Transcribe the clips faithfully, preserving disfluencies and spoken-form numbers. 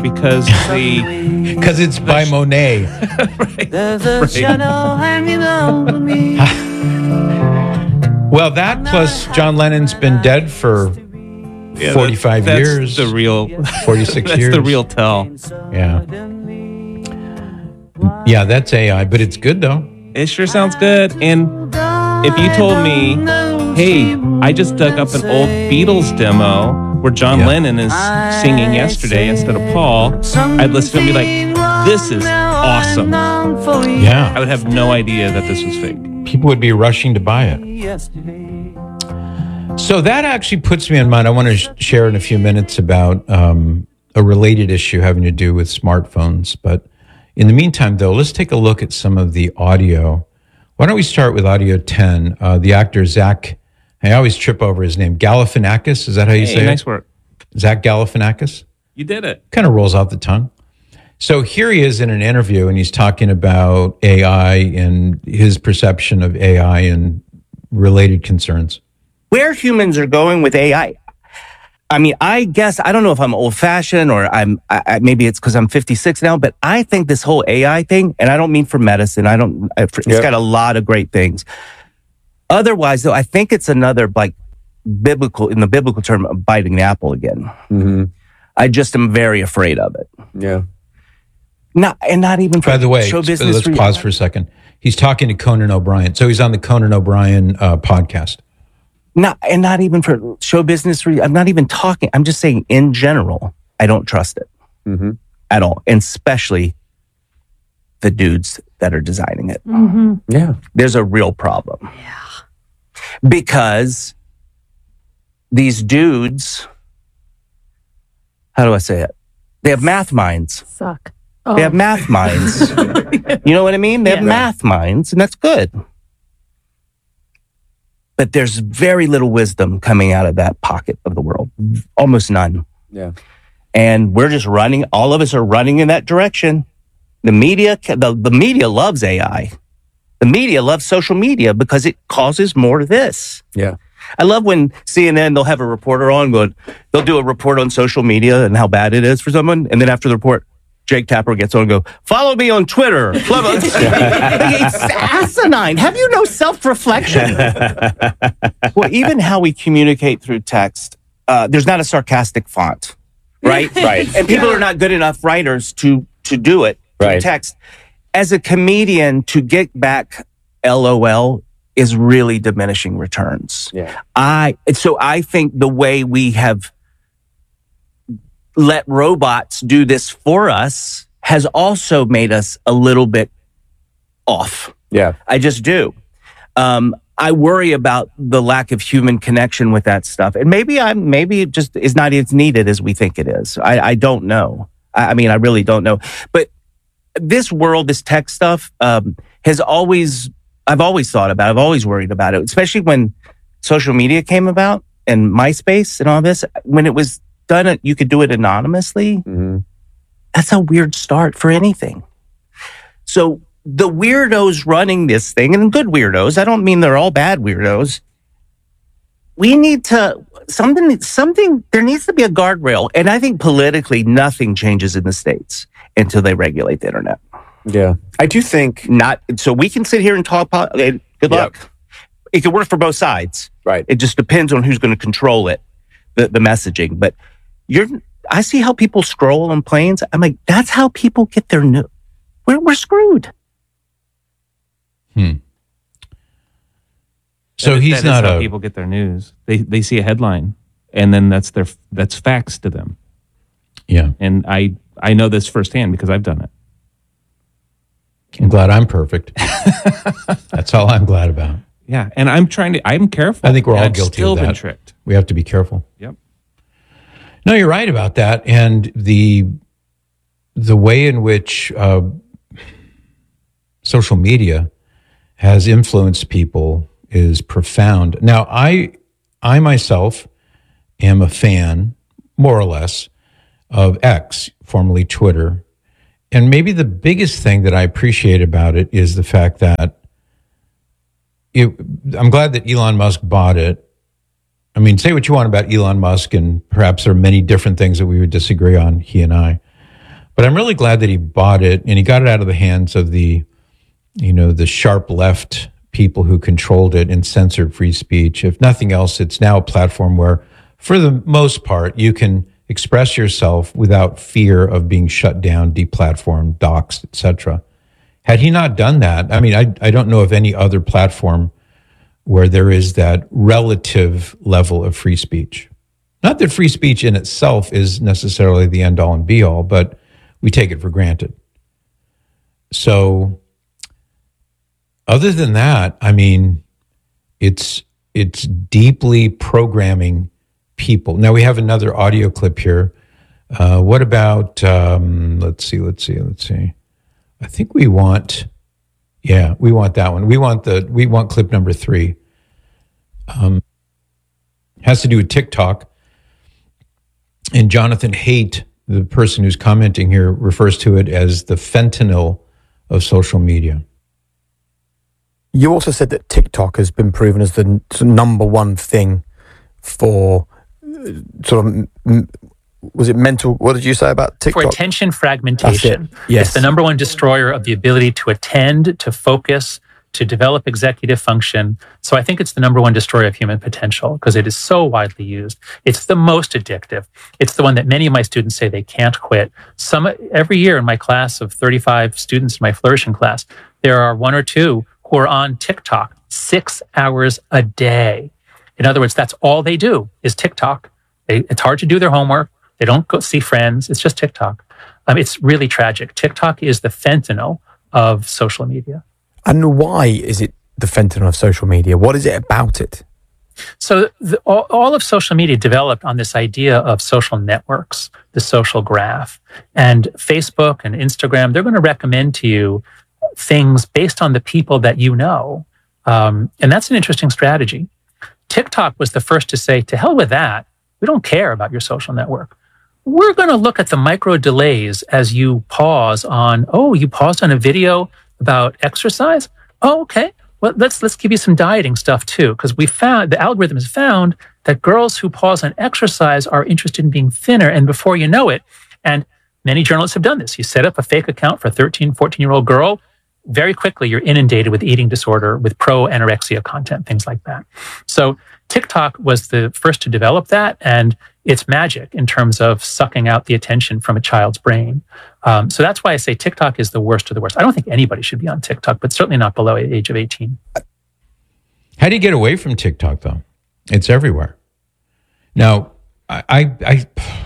because the because it's by sh- Monet. Right. There's a right. shadow hanging over me. Well, that plus John Lennon's been dead for yeah, forty-five that, that's years. The real forty-six that's years. That's the real tell. Yeah. Yeah, that's A I, but it's good though. It sure sounds good. And if you told me, hey, I just dug up an old Beatles demo where John yeah. Lennon is singing Yesterday instead of Paul, I'd listen to it and be like, this is awesome. Yeah. I would have no idea that this was fake. People would be rushing to buy it. So that actually puts me in mind. I want to sh- share in a few minutes about um, a related issue having to do with smartphones. But in the meantime, though, let's take a look at some of the audio. Why don't we start with audio ten? Uh, the actor Zach, I always trip over his name, Galifianakis. Is that how you hey, say nice it? Nice work. Zach Galifianakis? You did it. Kind of rolls off the tongue. So here he is in an interview, and he's talking about A I and his perception of A I and related concerns. Where humans are going with A I. I mean, I guess, I don't know if I'm old-fashioned or I'm, I, maybe it's because I'm fifty-six now, but I think this whole A I thing, and I don't mean for medicine, I don't, it's yep. got a lot of great things. Otherwise, though, I think it's another, like, biblical, in the biblical term, biting the apple again. Mm-hmm. I just am very afraid of it. Yeah. Not, and not even for By the way, show business. Let's pause for a second. He's talking to Conan O'Brien. So he's on the Conan O'Brien uh, podcast. Not, and not even for show business. I'm not even talking. I'm just saying in general, I don't trust it mm-hmm. at all. And especially the dudes that are designing it. Mm-hmm. Yeah. There's a real problem. Yeah. Because these dudes, how do I say it? They have math minds. Suck. Oh. They have math minds. You know what I mean? They have yeah. math minds, and that's good. But there's very little wisdom coming out of that pocket of the world. Almost none. Yeah. And we're just running, all of us are running in that direction. The media, the, the media loves A I. The media loves social media because it causes more of this. Yeah. I love when C N N, they'll have a reporter on going, they'll do a report on social media and how bad it is for someone. And then after the report, Jake Tapper gets on and go, follow me on Twitter. It's asinine. Have you no self-reflection? Well, even how we communicate through text, uh, there's not a sarcastic font, right? Right. And people are not good enough writers to to do it through right. text. As a comedian, to get back LOL is really diminishing returns. Yeah. I so I think the way we have let robots do this for us has also made us a little bit off. Yeah. I just do. Um, I worry about the lack of human connection with that stuff. And maybe I'm, maybe it just is not as needed as we think it is. I, I don't know. I, I mean, I really don't know. But this world, this tech stuff, um, has always, I've always thought about it. I've always worried about it, especially when social media came about and MySpace and all this, when it was done, you could do it anonymously. Mm-hmm. That's a weird start for anything. So the weirdos running this thing, and good weirdos, I don't mean they're all bad weirdos. We need to, something, something, there needs to be a guardrail. And I think politically, nothing changes in the States until they regulate the internet. Yeah. I do think. Not, so we can sit here and talk, good luck. Yep. It can work for both sides. Right. It just depends on who's going to control it, the, the messaging. But you're, I see how people scroll on planes. I'm like, that's how people get their news. We're, we're screwed. Hmm. So that, he's that not is how a... people get their news. They they see a headline, and then that's their that's facts to them. Yeah. And I I know this firsthand because I've done it. I'm glad I'm perfect. That's all I'm glad about. Yeah, and I'm trying to. I'm careful. I think we're all I've guilty still of that. Been tricked. We have to be careful. Yep. No, you're right about that, and the the way in which uh, social media has influenced people is profound. Now, I I myself am a fan, more or less, of X, formerly Twitter. And maybe the biggest thing that I appreciate about it is the fact that it, I'm glad that Elon Musk bought it. I mean, say what you want about Elon Musk, and perhaps there are many different things that we would disagree on, he and I. But I'm really glad that he bought it and he got it out of the hands of the, you know, the sharp left people who controlled it and censored free speech. If nothing else, it's now a platform where, for the most part, you can express yourself without fear of being shut down, deplatformed, doxxed, et cetera. Had he not done that, I mean, I, I don't know of any other platform where there is that relative level of free speech. Not that free speech in itself is necessarily the end all and be all, but we take it for granted. So other than that, I mean, it's it's deeply programming people. Now we have another audio clip here. Uh, what about, um, let's see, let's see, let's see. I think we want, yeah, we want that one. We want the, we want clip number three. Um, has to do with TikTok. And Jonathan Haidt, the person who's commenting here, refers to it as the fentanyl of social media. You also said that TikTok has been proven as the n- number one thing for uh, sort of, m- was it mental, what did you say about TikTok? For attention fragmentation. That's it. Yes. It's the number one destroyer of the ability to attend, to focus, to develop executive function. So I think it's the number one destroyer of human potential because it is so widely used. It's the most addictive. It's the one that many of my students say they can't quit. Some every year in my class of thirty-five students in my flourishing class, there are one or two who are on TikTok six hours a day. In other words, that's all they do is TikTok. They, it's hard to do their homework. They don't go see friends. It's just TikTok. Um, it's really tragic. TikTok is the fentanyl of social media. And why is it the fentanyl of social media? What is it about it? So the, all, all of social media developed on this idea of social networks, the social graph. And Facebook and Instagram, they're going to recommend to you things based on the people that you know. Um, and that's an interesting strategy. TikTok was the first to say, to hell with that. We don't care about your social network. We're going to look at the micro delays as you pause on, oh, you paused on a video about exercise? Oh, okay. Well, let's let's give you some dieting stuff too, because we found, the algorithm has found that girls who pause on exercise are interested in being thinner, and before you know it, and many journalists have done this, you set up a fake account for a thirteen, fourteen-year-old girl, very quickly you're inundated with eating disorder, with pro-anorexia content, things like that. So TikTok was the first to develop that, and it's magic in terms of sucking out the attention from a child's brain. Um, so that's why I say TikTok is the worst of the worst. I don't think anybody should be on TikTok, but certainly not below the age of eighteen. How do you get away from TikTok, though? It's everywhere. Now, I, I, I,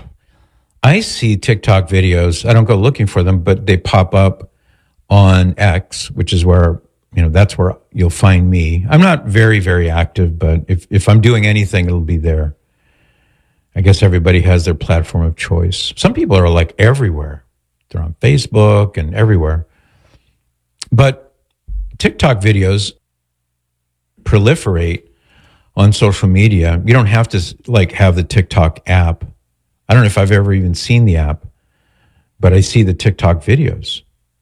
I see TikTok videos. I don't go looking for them, but they pop up on X, which is where, you know, that's where you'll find me. I'm not very, very active, but if, if I'm doing anything, it'll be there. I guess everybody has their platform of choice. Some people are like everywhere. They're on Facebook and everywhere. But TikTok videos proliferate on social media. You don't have to like have the TikTok app. I don't know if I've ever even seen the app, but I see the TikTok videos.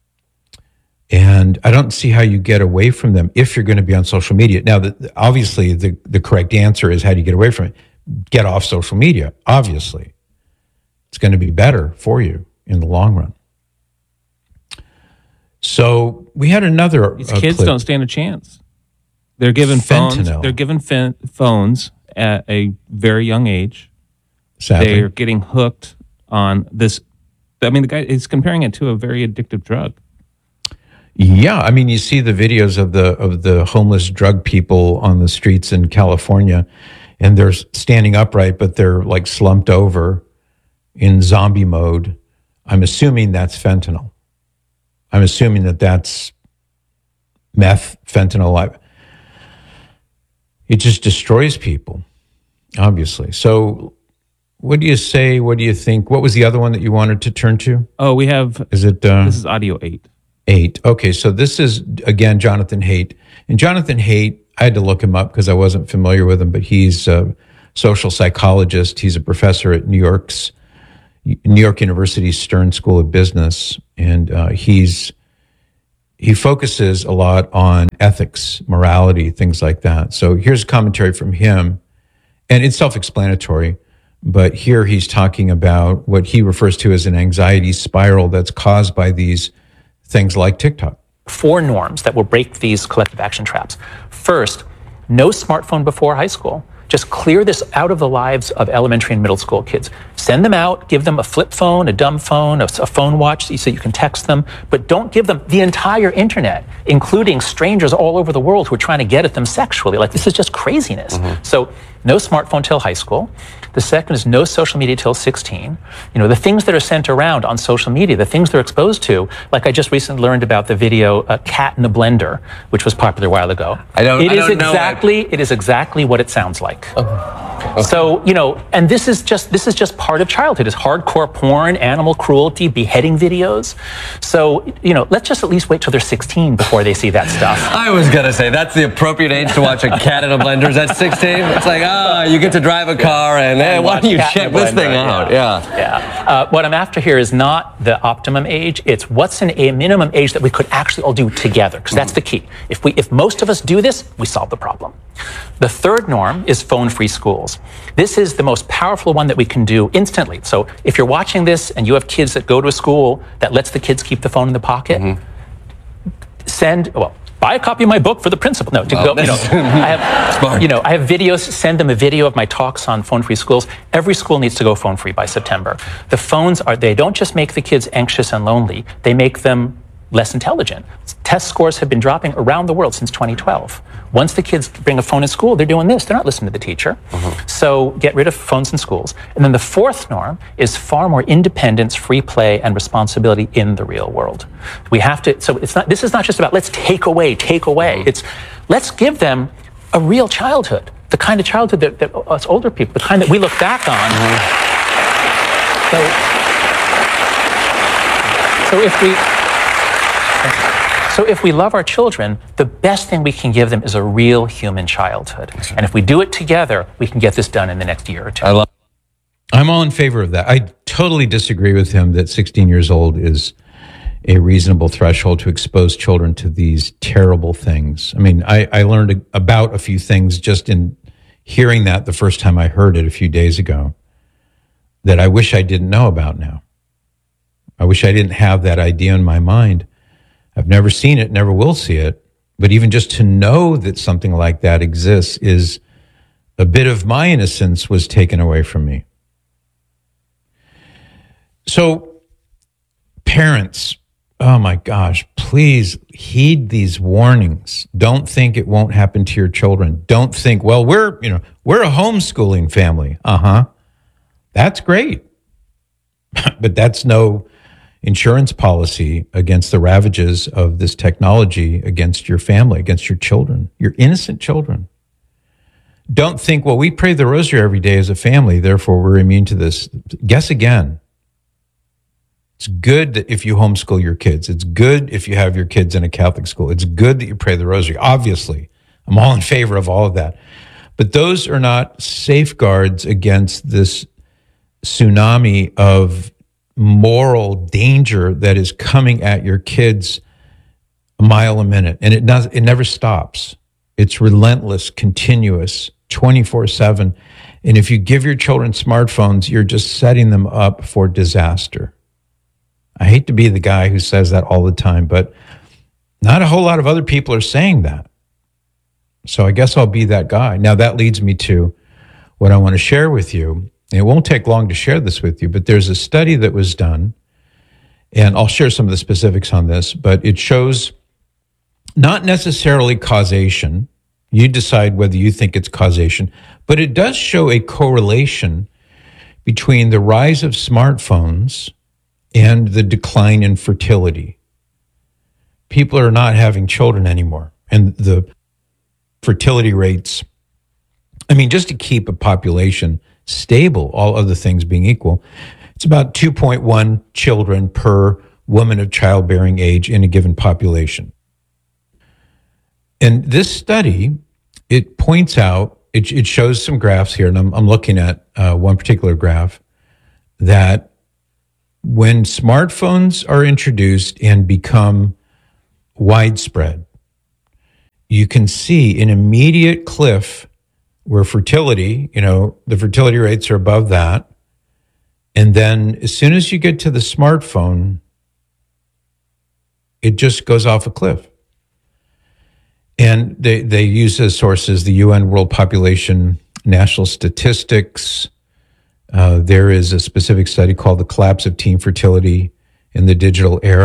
And I don't see how you get away from them if you're going to be on social media. Now, the, obviously, the, the correct answer is how do you get away from it? Get off social media, obviously. It's going to be better for you in the long run. So we had another These uh, kids clip. don't stand a chance. They're given Fentanyl. phones. They're given fin- phones at a very young age. Sadly. They're getting hooked on this. I mean, the guy is comparing it to a very addictive drug. Yeah, I mean, you see the videos of the of the homeless drug people on the streets in California, and they're standing upright, but they're like slumped over in zombie mode. I'm assuming that's fentanyl. I'm assuming that that's meth, fentanyl. It just destroys people, obviously. So what do you say? What do you think? What was the other one that you wanted to turn to? Oh, we have, Is it... Uh, this is audio eight. Eight. Okay, so this is, again, Jonathan Haidt. And Jonathan Haidt, I had to look him up because I wasn't familiar with him, but he's a social psychologist. He's a professor at New York's, New York University's Stern School of Business. And uh, he's he focuses a lot on ethics, morality, things like that. So here's a commentary from him. And it's self-explanatory, But here he's talking about what he refers to as an anxiety spiral that's caused by these things like TikTok. Four norms that will break these collective action traps. First, no smartphone before high school. Just clear this out of the lives of elementary and middle school kids. Send them out, give them a flip phone, a dumb phone, a, a phone watch so you can text them, but don't give them the entire internet, including strangers all over the world who are trying to get at them sexually. Like, this is just craziness. Mm-hmm. So no smartphone till high school. The second is no social media till sixteen. You know, the things that are sent around on social media, the things they're exposed to, like I just recently learned about the video uh, Cat in the Blender, which was popular a while ago. I don't, it I is don't exactly, know. It is exactly what it sounds like. Oh. Okay. So, you know, and this is just this is just part of childhood. It's hardcore porn, animal cruelty, beheading videos. So, you know, let's just at least wait till they're sixteen before they see that stuff. I was gonna say that's the appropriate age to watch a Cat in a Blender. Is that sixteen? It's like, ah, oh, you get to drive a car and hey, why don't you check this thing out? Yeah. Yeah. yeah. Uh, what I'm after here is not the optimum age. It's what's an, a minimum age that we could actually all do together, because that's the key. If we, if most of us do this, we solve the problem. The third norm is phone-free schools. This is the most powerful one that we can do instantly. So if you're watching this and you have kids that go to a school that lets the kids keep the phone in the pocket, mm-hmm. send, well, buy a copy of my book for the principal. No, to well, go, you know, I have, smart. you know, I have videos, send them a video of my talks on phone-free schools. Every school needs to go phone-free by September. The phones are, they don't just make the kids anxious and lonely, they make them less intelligent. Test scores have been dropping around the world since twenty twelve. Once the kids bring a phone in school, they're doing this. They're not listening to the teacher. Mm-hmm. So get rid of phones in schools. And then the fourth norm is far more independence, free play, and responsibility in the real world. We have to, so it's not, this is not just about let's take away, take away. Mm-hmm. It's let's give them a real childhood, the kind of childhood that, that us older people, the kind that we look back on. Mm-hmm. So, so if we, So if we love our children, the best thing we can give them is a real human childhood. And if we do it together, we can get this done in the next year or two. I love- I'm all in favor of that. I totally disagree with him that sixteen years old is a reasonable threshold to expose children to these terrible things. I mean, I, I learned about a few things just in hearing that the first time I heard it a few days ago that I wish I didn't know about now. I wish I didn't have that idea in my mind. I've never seen it, never will see it. But even just to know that something like that exists is a bit of my innocence was taken away from me. So, parents, oh my gosh, please heed these warnings. Don't think it won't happen to your children. Don't think, well, we're, you know, we're a homeschooling family. Uh-huh. That's great. But that's no insurance policy against the ravages of this technology against your family, against your children, your innocent children. Don't think, well, we pray the rosary every day as a family, therefore we're immune to this. Guess again. It's good that if you homeschool your kids. It's good if you have your kids in a Catholic school. It's good that you pray the rosary. Obviously, I'm all in favor of all of that. But those are not safeguards against this tsunami of moral danger that is coming at your kids a mile a minute. And it does, it never stops. It's relentless, continuous, twenty-four seven. And if you give your children smartphones, you're just setting them up for disaster. I hate to be the guy who says that all the time, but not a whole lot of other people are saying that. So I guess I'll be that guy. Now that leads me to what I want to share with you. It won't take long to share this with you, but there's a study that was done, and I'll share some of the specifics on this, but it shows not necessarily causation. You decide whether you think it's causation, but it does show a correlation between the rise of smartphones and the decline in fertility. People are not having children anymore, and the fertility rates, I mean, just to keep a population stable, all other things being equal, it's about two point one children per woman of childbearing age in a given population. And this study, it points out, it, it shows some graphs here, and I'm, I'm looking at uh, one particular graph, that when smartphones are introduced and become widespread, you can see an immediate cliff where fertility, you know, the fertility rates are above that. And then as soon as you get to the smartphone, it just goes off a cliff. And they, they use as sources the U N World Population National Statistics. Uh, there is a specific study called The Collapse of Teen Fertility in the Digital Era.